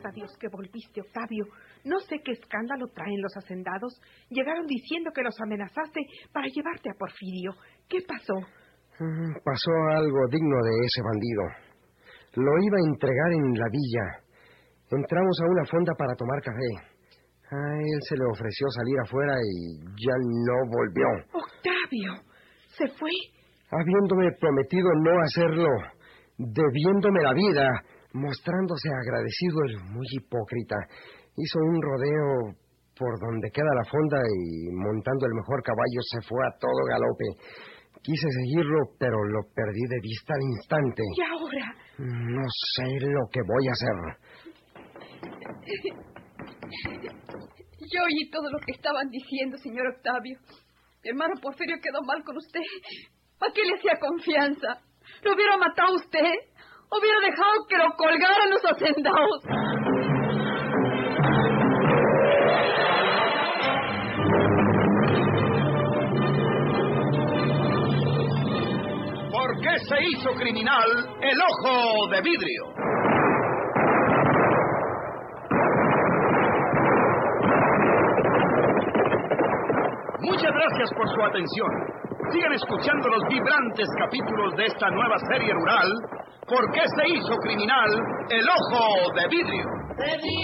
Gracias a Dios que volviste, Octavio. No sé qué escándalo traen los hacendados. Llegaron diciendo que los amenazaste para llevarte a Porfirio. ¿Qué pasó? Pasó algo digno de ese bandido. Lo iba a entregar en la villa. Entramos a una fonda para tomar café. A él se le ofreció salir afuera y ya no volvió. Octavio, ¿se fue? Habiéndome prometido no hacerlo, debiéndome la vida, mostrándose agradecido, el muy hipócrita, hizo un rodeo por donde queda la fonda y montando el mejor caballo se fue a todo galope. Quise seguirlo, pero lo perdí de vista al instante. ¿Y ahora? No sé lo que voy a hacer. Yo oí todo lo que estaban diciendo, señor Octavio. Mi hermano Porfirio quedó mal con usted. ¿Para qué le hacía confianza? ¿Lo hubiera matado usted? ¿Hubiera dejado que lo colgaran los hacendados? ¿Por qué se hizo criminal el ojo de vidrio? Muchas gracias por su atención. Sigan escuchando los vibrantes capítulos de esta nueva serie rural, ¿Por qué se hizo criminal el ojo de vidrio?